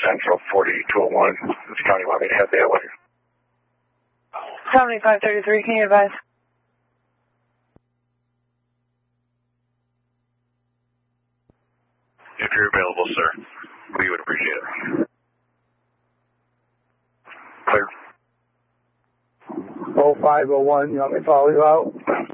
Central 4201. This county want me to head that way. 7533, can you advise? If you're available, sir, we would appreciate it. Clear. 0501, you want me to follow you out?